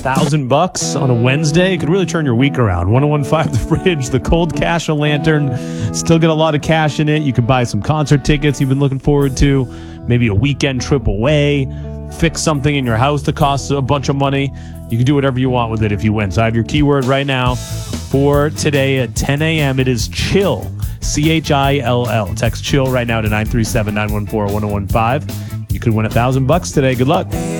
$1,000 on a Wednesday. It could really turn your week around. 1015 The Bridge, the Cold Cash Lantern. Still get a lot of cash in it. You can buy some concert tickets you've been looking forward to. Maybe a weekend trip away. Fix something in your house that costs a bunch of money. You can do whatever you want with it if you win. So I have your keyword right now for today at 10 a.m. It is chill. CHILL. Text chill right now to 937-914-1015. You could win $1,000 today. Good luck.